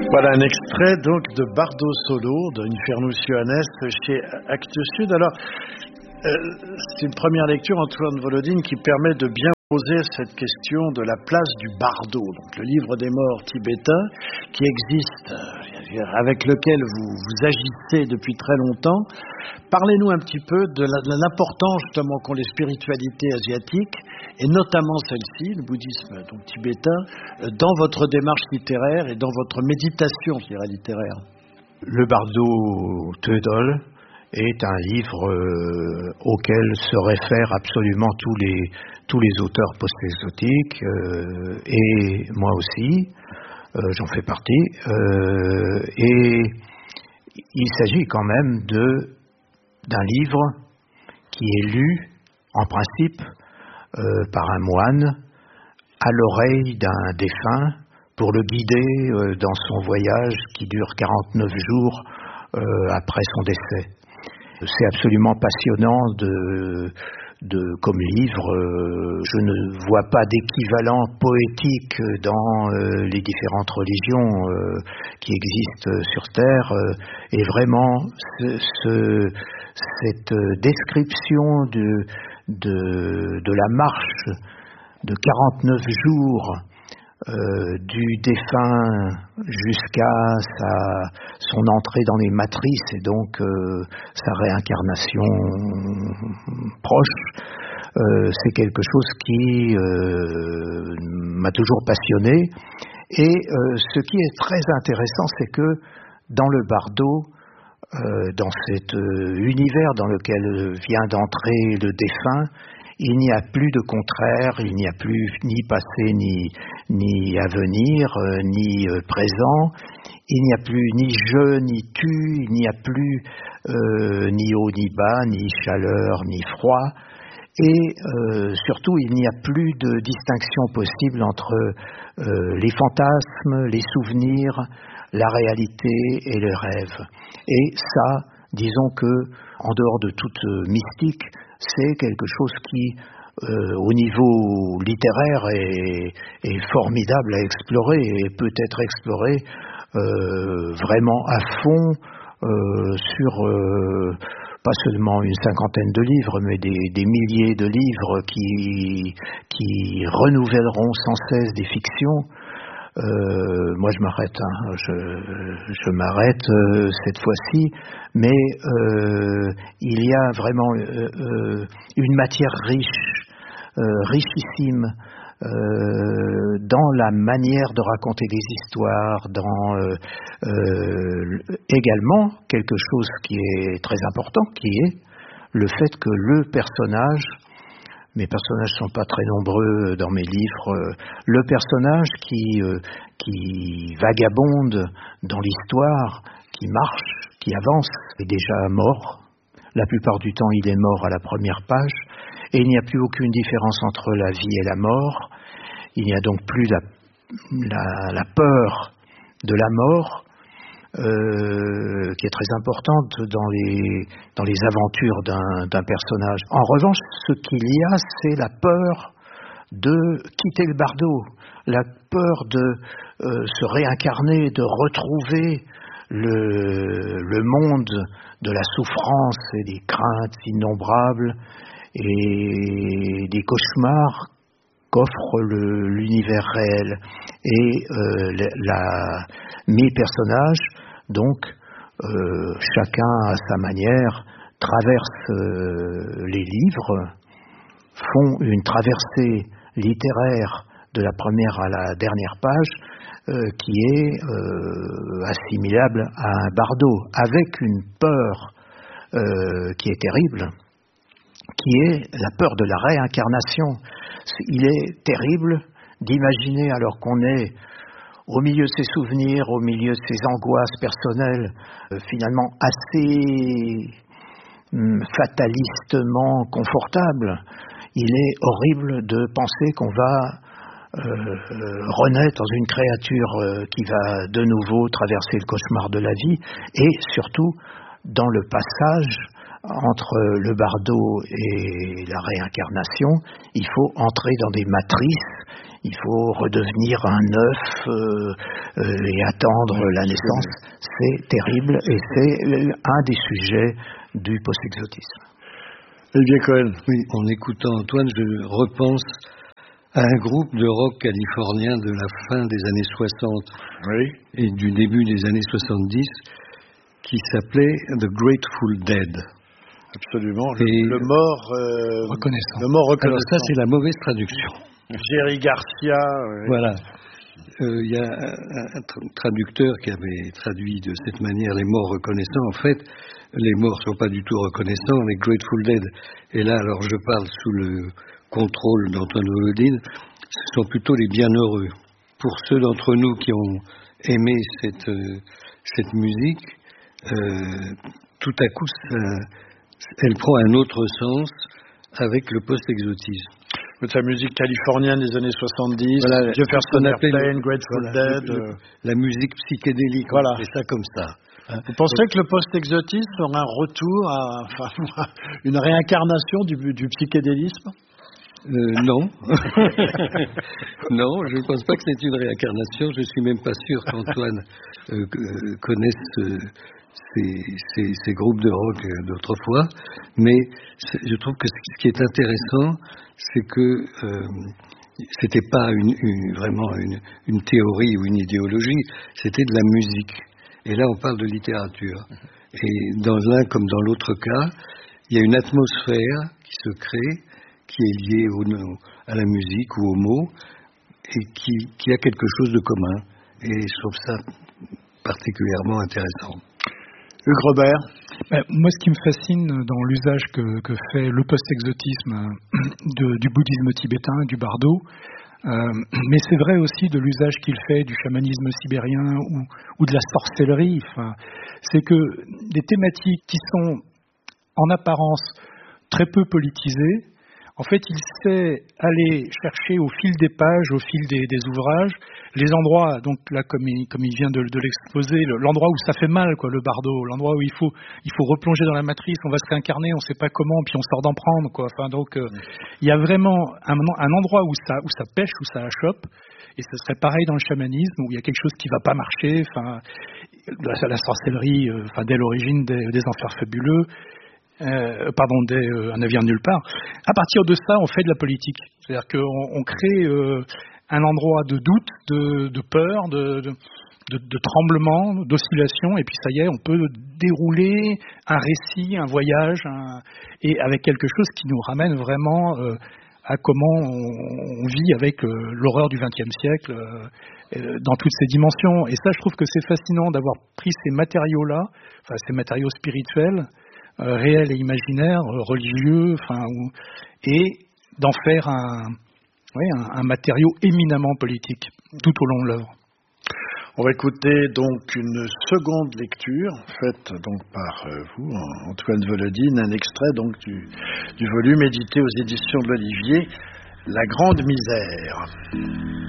Voilà un extrait donc de Bardo Solo de Infernus Johannes chez Actes Sud. Alors, c'est une première lecture, Antoine Volodine, qui permet de bien poser cette question de la place du bardo, donc le livre des morts tibétain qui existe, avec lequel vous agissez depuis très longtemps. Parlez-nous un petit peu de l'importance justement qu'ont les spiritualités asiatiques, et notamment celle-ci, le bouddhisme donc tibétain, dans votre démarche littéraire et dans votre méditation, je dirais, littéraire. Le bardo Tödol est un livre auquel se réfèrent absolument tous les auteurs post-exotiques, et moi aussi, j'en fais partie, et il s'agit quand même d'un livre qui est lu, en principe, par un moine, à l'oreille d'un défunt, pour le guider dans son voyage qui dure 49 jours après son décès. C'est absolument passionnant comme livre. Je ne vois pas d'équivalent poétique dans les différentes religions qui existent sur Terre. Et vraiment, cette description de la marche de 49 jours du défunt jusqu'à son entrée dans les matrices et donc sa réincarnation proche, c'est quelque chose qui m'a toujours passionné. Et ce qui est très intéressant, c'est que dans le bardo, dans cet univers dans lequel vient d'entrer le défunt, il n'y a plus de contraire, il n'y a plus ni passé ni avenir, ni présent, il n'y a plus ni je ni tu, il n'y a plus ni haut ni bas, ni chaleur ni froid, et surtout il n'y a plus de distinction possible entre les fantasmes, les souvenirs, la réalité et le rêve. Et ça, disons que, en dehors de toute mystique, c'est quelque chose qui, au niveau littéraire, est formidable à explorer et peut être exploré vraiment à fond sur pas seulement une cinquantaine de livres, mais des milliers de livres qui renouvelleront sans cesse des fictions. Moi je m'arrête, je m'arrête cette fois-ci, mais il y a vraiment une matière richissime dans la manière de raconter des histoires, dans également quelque chose qui est très important, qui est le fait que le personnage, mes personnages ne sont pas très nombreux dans mes livres, le personnage qui vagabonde dans l'histoire, qui marche, qui avance, est déjà mort. La plupart du temps, il est mort à la première page, et il n'y a plus aucune différence entre la vie et la mort. Il n'y a donc plus la peur de la mort, qui est très importante dans les aventures d'un personnage. En revanche, ce qu'il y a, c'est la peur de quitter le bardo, la peur de se réincarner, de retrouver le monde de la souffrance et des craintes innombrables et des cauchemars qu'offre l'univers réel. Et mes personnages, donc, chacun à sa manière, traversent les livres, font une traversée littéraire de la première à la dernière page, qui est assimilable à un bardo, avec une peur qui est terrible, qui est la peur de la réincarnation. Il est terrible d'imaginer, alors qu'on est au milieu de ses souvenirs, au milieu de ses angoisses personnelles, finalement assez fatalistement confortable, il est horrible de penser qu'on va renaître dans une créature qui va de nouveau traverser le cauchemar de la vie, et surtout dans le passage entre le bardo et la réincarnation, il faut entrer dans des matrices, il faut redevenir un œuf et attendre la naissance. C'est terrible et c'est un des sujets du post-exotisme. Olivier Cohen. Oui, en écoutant Antoine, je repense à un groupe de rock californien de la fin des années 60 et du début des années 70 qui s'appelait The Grateful Dead. Absolument, le mort reconnaissant. Le mort reconnaissant. Alors ça, c'est la mauvaise traduction. Jerry Garcia. Voilà. Il y a un traducteur qui avait traduit de cette manière les morts reconnaissants. En fait, les morts ne sont pas du tout reconnaissants, les Grateful Dead. Et là, alors je parle sous le contrôle d'Antoine Volodine, ce sont plutôt les bienheureux. Pour ceux d'entre nous qui ont aimé cette musique, tout à coup, elle prend un autre sens avec le post-exotisme. Sa musique californienne des années 70, voilà, Jefferson Airplane, Grateful Dead. La musique psychédélique, voilà. C'est ça comme ça. Vous pensez que le post-exotisme aura un retour à une réincarnation du psychédélisme? Non. Non, je ne pense pas que c'est une réincarnation. Je ne suis même pas sûr qu'Antoine connaisse ces groupes de rock d'autrefois. Mais je trouve que ce qui est intéressant, c'est que c'était pas vraiment une théorie ou une idéologie, c'était de la musique. Et là, on parle de littérature. Et dans l'un comme dans l'autre cas, il y a une atmosphère qui se crée, qui est liée à la musique ou aux mots, et qui a quelque chose de commun. Et je trouve ça particulièrement intéressant. Hugues Robert. Moi, ce qui me fascine dans l'usage que fait le post-exotisme du bouddhisme tibétain, du bardo, mais c'est vrai aussi de l'usage qu'il fait du chamanisme sibérien ou de la sorcellerie, c'est que des thématiques qui sont en apparence très peu politisées, en fait, il sait aller chercher au fil des pages, au fil des ouvrages, les endroits, donc là, comme il vient de l'exposer, l'endroit où ça fait mal, quoi, le bardo, l'endroit où il faut replonger dans la matrice, on va se réincarner, on ne sait pas comment, puis on sort d'en prendre, quoi. Donc, il y a vraiment un endroit où ça pêche, où ça achoppe, et ce serait pareil dans le chamanisme, où il y a quelque chose qui ne va pas marcher, la sorcellerie, dès l'origine des enfers fabuleux. Un navire nulle part. À partir de ça, on fait de la politique. C'est-à-dire qu'on crée un endroit de doute, de peur, de tremblement, d'oscillation, et puis ça y est, on peut dérouler un récit, un voyage, et avec quelque chose qui nous ramène vraiment à comment on vit avec l'horreur du XXe siècle dans toutes ses dimensions. Et ça, je trouve que c'est fascinant d'avoir pris ces matériaux-là, ces matériaux spirituels, réel et imaginaire, religieux, et d'en faire un matériau éminemment politique tout au long de l'œuvre. On va écouter donc une seconde lecture faite donc par vous, Antoine Volodine, un extrait donc du volume édité aux éditions de l'Olivier, La Grande Misère.